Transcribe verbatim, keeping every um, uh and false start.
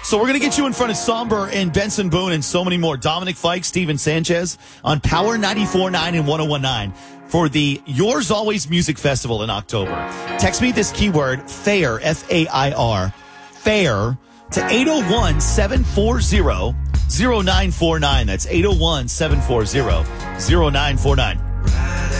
So we're going to get you in front of Somber and Benson Boone and so many more. Dominic Fike, Steven Sanchez on Power ninety-four point nine and one oh one point nine for the Yours Always Music Festival in October. Text me this keyword, FAIR, F A I R, FAIR, to eight oh one, seven four zero, zero nine four nine. That's eight oh one, seven four zero, zero nine four nine.